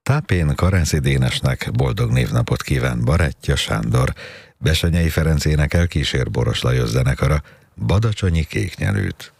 Tápén Karenszi Dénesnek boldog névnapot kíván barátja Sándor. Bessenyei Ferenc énekel kísér Boros Lajos zenekara Badacsonyi Kéknyelőt.